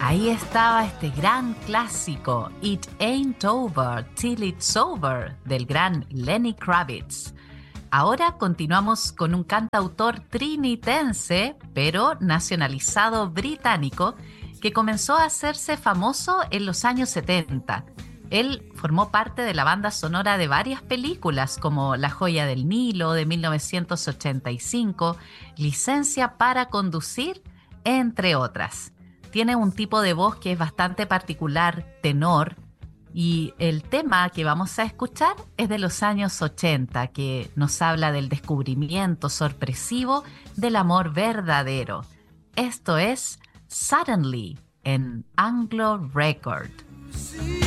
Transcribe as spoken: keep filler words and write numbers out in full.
Ahí estaba este gran clásico, It Ain't Over Till It's Over, del gran Lenny Kravitz. Ahora continuamos con un cantautor trinitense, pero nacionalizado británico, que comenzó a hacerse famoso en los años setenta. Él formó parte de la banda sonora de varias películas como La joya del Nilo de mil novecientos ochenta y cinco, Licencia para conducir, entre otras. Tiene un tipo de voz que es bastante particular, tenor, y el tema que vamos a escuchar es de los años ochenta, que nos habla del descubrimiento sorpresivo del amor verdadero. Esto es Suddenly en Anglo Record.